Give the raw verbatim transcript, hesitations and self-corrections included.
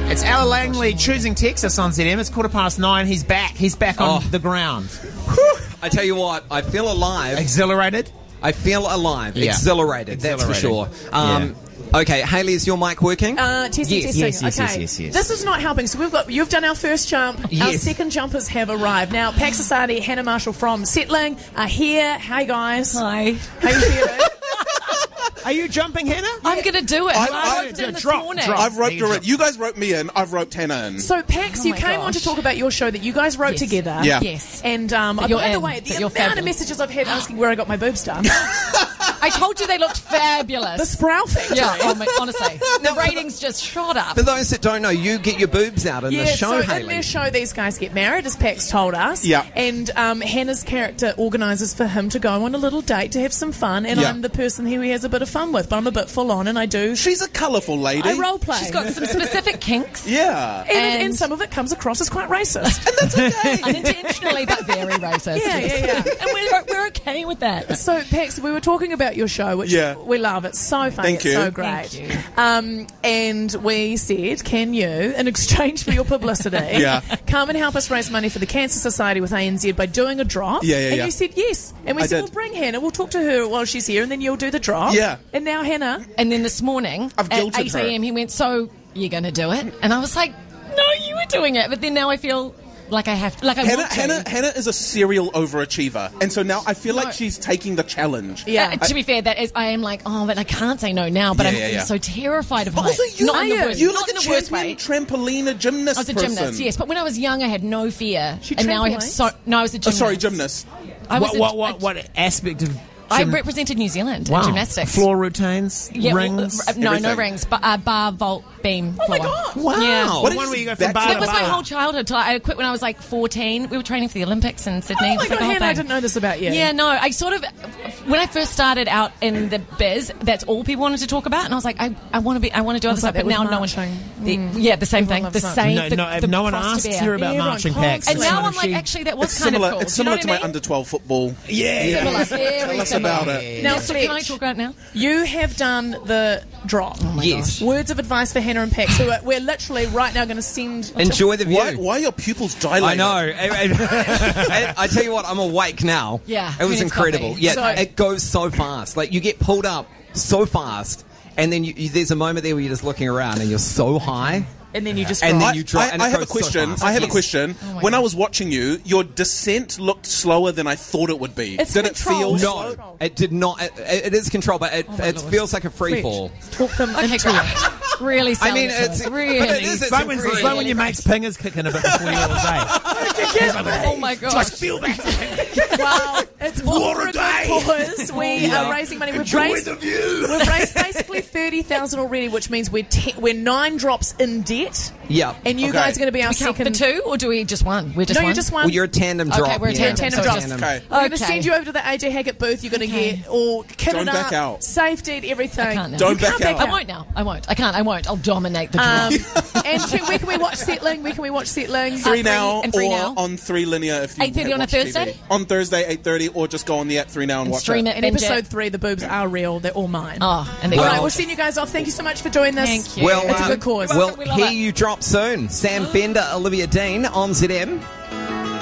It's Ella Langley choosing Texas on Z M. It's quarter past nine. He's back. He's back on Oh. the ground. Whew. I tell you what, I feel alive. Exhilarated? I feel alive. Yeah. Exhilarated, that's for sure. Exhilarated. Um, Okay, Hayley, is your mic working? Uh, testing, Yes, testing. yes, yes, okay. yes, yes, yes. This is not helping. So we've got you've done our first jump. Our Yes. second jumpers have arrived. Now, Pax Society, Hannah Marshall from Settling are here. Hey guys. Hi. How you feeling? Are you jumping, Hannah? I'm going to do it. I- I, I- roped in this drop, morning. drop. I've roped You her in. drop. You guys roped me in. I've roped Hannah in. So Pax, Oh you my came on gosh. to talk about your show that you guys wrote Yes. together. Yeah. Yes. And um, That by you're the in, way, the that you're amount of fabulous. messages I've had asking where I got my boobs done. I told you they looked fabulous. The Sproul Factory. Yeah, oh my, honestly. The ratings just shot up. For those that don't know, you get your boobs out in Yeah, the show, so in Hayley. their show, these guys get married, as Pax told us. Yeah. And um, Hannah's character organises for him to go on a little date to have some fun, and Yeah. I'm the person who he has a bit of fun with, but I'm a bit full on, and I do. She's a colourful lady. I role play. She's got some specific kinks. Yeah. and, and, and- some of it comes across as quite racist. Unintentionally, but very racist. Yeah, yeah, yeah. And we're, we're okay with that. So, Pax, we were talking about your show, which Yeah. we love. It's so funny. Thank it's you. so great. Thank you. Um, and we said, can you, in exchange for your publicity, Yeah. come and help us raise money for the Cancer Society with A N Z by doing a drop? Yeah, yeah, And yeah. you said yes. And we I said, did. well, bring Hannah. We'll talk to her while she's here, and then you'll do the drop. Yeah. And now Hannah. And then this morning I've at guilted eight a.m. her. he went, so you're going to do it? And I was like, no, you were doing it. But then now I feel like I have to, like I Hannah, want to. Hannah, Hannah is a serial overachiever, and so now I feel No. like she's taking the challenge. Yeah. Uh, to be fair, that is, I am like, oh, but I can't say no now. But Yeah, I'm yeah, yeah. so terrified of But heights. also, you, not in the are worst, you're not like in a the worst way. champion trampolina gymnast I was a person. gymnast, yes. But when I was young, I had no fear, She and now I have trampolines? so. No, I was a Oh, gymnast. sorry, gymnast. I was What, a- what, what, a- what aspect of I gym- represented New Zealand wow. in gymnastics. Floor routines, Yeah, well, rings, uh, no, no everything. rings, but uh, bar, vault, beam. Oh, my floor. God. Wow. Yeah. What What the one is where you go that? from bar That to was my bar? whole childhood. Till I quit when I was like fourteen. We were training for the Olympics in Sydney. Oh It my was God, like a whole Hannah, I thing. didn't know this about you. Yeah, no, I sort of, when I first started out in the biz, that's all people wanted to talk about, and I was like, I, I want to be, I want to do other Was stuff, that but now with no one. marching? The, yeah, the same Everyone thing, the loves same. No, the, no, if the no one cross to asks bear. her about Everyone marching packs. constantly- And so now I'm like, she- actually, that was It's kind similar. of cool. It's Do you know similar what to I my mean? under twelve football. Yeah. Similar, very Tell us similar. about it. Now, So can I Fletch, talk about it now? you have done the drop. Yes. Words of advice for Hannah and Pax, who are, we're literally right now going to send. Enjoy the view. Why, why are your pupils dilated? I know. I, I tell you what, I'm awake now. Yeah, It was who needs incredible. coffee? Yeah, So- it goes so fast. Like, you get pulled up so fast, and then you, you, there's a moment there where you're just looking around and you're so high. And then you just And drop. then you drop, I, and it I have a goes so question. fast. I have a Yes. question. my when I God. was watching you, your descent looked slower than I thought it would be. It's Did it feel controlled. slow? No, it did not. It, it is control, but it, Oh my it Lord. feels like a free Fletch, fall. Talk them Okay, into great. it. Really I selling mean, it to it's us. but really. it is. It's It's like when, free. it's like when your mate's fingers kicking a bit before yours, eh? Oh my god! Just feel that. Well, it's all What for a a day. good cause. We Yeah. are raising money. We've Enjoy raised, the view. we've raised basically thirty thousand already, which means we're te- we're nine drops in debt. Yeah. And you Okay. guys are going to be our We count for second. two, or do we just one? We're just no, one. you're just one. Well, you're a tandem Okay, drop. we're a yeah. tandem So drop. tandem. Okay. We're going to Okay. send you over to the A J Hackett booth. You're going to Okay. get all kitted Don't up, back out. safety, and everything. I can't now. Don't You can't back out. I won't now. I won't. I can't. I won't. I'll dominate the drop. Um, and two, where can we watch Settling? Where can we watch Settling? Three Uh, now and three or now. on three linear if you eight thirty on a watch T V. Thursday? On Thursday, eight thirty, or just go on the app three now and, And watch stream it. it. In Binge episode it. three, the boobs are real. They're all mine. Oh, and all then right, we'll send you guys off. Thank you so much for doing this. Thank you. Well, It's a um, good cause. Well, We love hear it. you drop soon. Sam Bender, Olivia Dean on Z M.